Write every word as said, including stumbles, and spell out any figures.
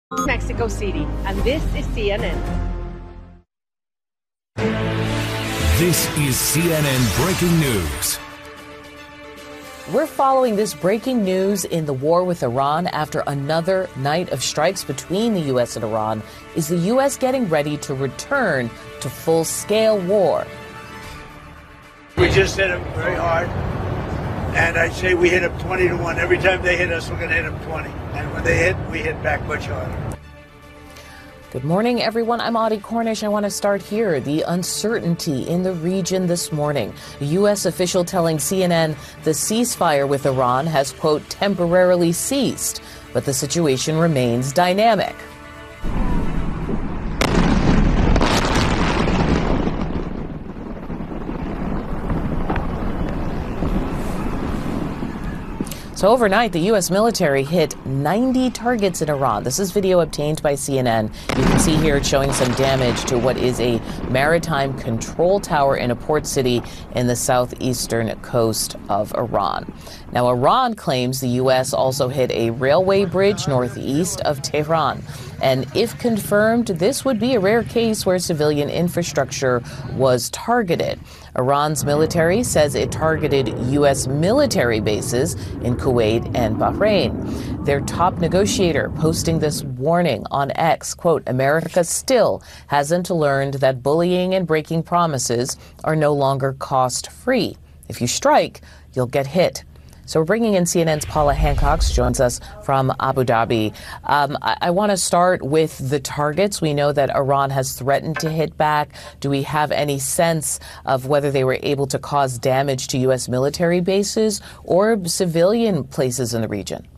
Mexico City, and this is C N N. This is C N N Breaking News. We're following this breaking news in the war with Iran after another night of strikes between the U S and Iran. Is the U S getting ready to return to full-scale war? We just hit them very hard, and I'd say we hit them twenty to one. Every time they hit us, we're going to hit them twenty. And when they hit, we hit back much harder. Good morning, everyone. I'm Audie Cornish. I want to start here. The uncertainty in the region this morning. A U S official telling C N N the ceasefire with Iran has, quote, temporarily ceased, but the situation remains dynamic. So overnight, the U S military hit ninety targets in Iran. This is video obtained by C N N. You can see here it's showing some damage to what is a maritime control tower in a port city in the southeastern coast of Iran. Now, Iran claims the U S also hit a railway bridge northeast of Tehran. And if confirmed, this would be a rare case where civilian infrastructure was targeted. Iran's military says it targeted U S military bases in Kuwait and Bahrain. Their top negotiator posting this warning on X, quote, America still hasn't learned that bullying and breaking promises are no longer cost-free. If you strike, you'll get hit. So we're bringing in C N N's Paula Hancock, who joins us from Abu Dhabi. Um, I, I want to start with the targets. We know that Iran has threatened to hit back. Do we have any sense of whether they were able to cause damage to U S military bases or civilian places in the region?